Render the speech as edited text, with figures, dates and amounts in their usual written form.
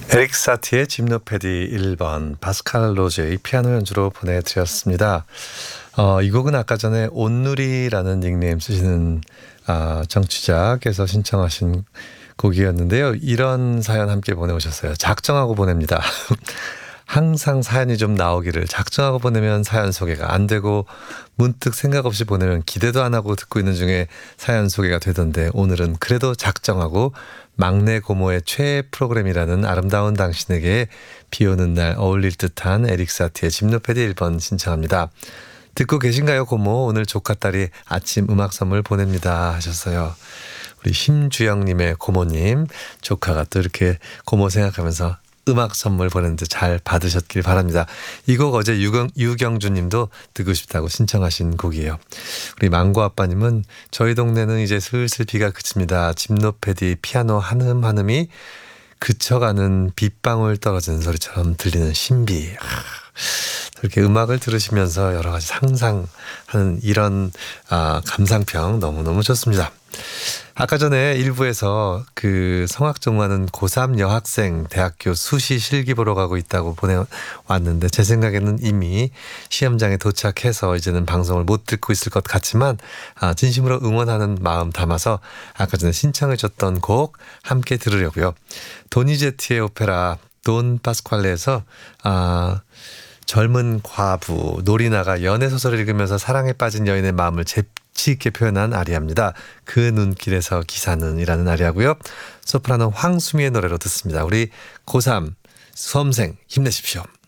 에릭 사티의 짐노패디 1번, 파스칼 로제의 피아노 연주로 보내드렸습니다. 이 곡은 아까 전에 온누리라는 닉네임 쓰시는 정치자께서 신청하신 곡이었는데요. 이런 사연 함께 보내오셨어요. 작정하고 보냅니다. 항상 사연이 좀 나오기를. 작정하고 보내면 사연 소개가 안 되고 문득 생각 없이 보내면 기대도 안 하고 듣고 있는 중에 사연 소개가 되던데, 오늘은 그래도 작정하고 막내 고모의 최애 프로그램이라는 아름다운 당신에게 비 오는 날 어울릴 듯한 에릭 사티의 짐노패디 1번 신청합니다. 듣고 계신가요, 고모? 오늘 조카딸이 아침 음악 선물 보냅니다 하셨어요. 우리 심주영님의 고모님, 조카가 또 이렇게 고모 생각하면서 음악 선물 보냈는데 잘 받으셨길 바랍니다. 이 곡 어제 유경주님도 듣고 싶다고 신청하신 곡이에요. 우리 망고 아빠님은 저희 동네는 이제 슬슬 비가 그칩니다. 짐노패디 피아노 한음한음이 그쳐가는 빗방울 떨어지는 소리처럼 들리는 신비. 이렇게 음악을 들으시면서 여러 가지 상상하는 이런 감상평 너무너무 좋습니다. 아까 전에 일부에서 그 성악전공하는 고3 여학생 대학교 수시 실기 보러 가고 있다고 보내왔는데, 제 생각에는 이미 시험장에 도착해서 이제는 방송을 못 듣고 있을 것 같지만 진심으로 응원하는 마음 담아서 아까 전에 신청해 줬던 곡 함께 들으려고요. 도니제티의 오페라 돈 파스칼레에서 젊은 과부 노리나가 연애소설을 읽으면서 사랑에 빠진 여인의 마음을 재치 있게 표현한 아리아입니다. 그 눈길에서 기사는 이라는 아리아고요. 소프라노 황수미의 노래로 듣습니다. 우리 고3 수험생 힘내십시오.